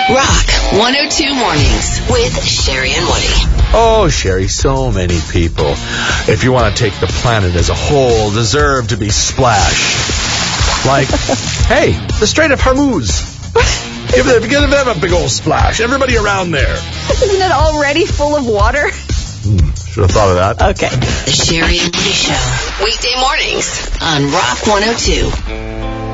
Rock 102 Mornings with Sherry and Woody. Oh, Sherry, so many people, if you want to take the planet as a whole, deserve to be splashed. Like, hey, the Strait of Hormuz. Give them a big old splash. Everybody around there. Isn't it already full of water? Should have thought of that. Okay. The Sherry and Woody Show. Weekday mornings on Rock 102.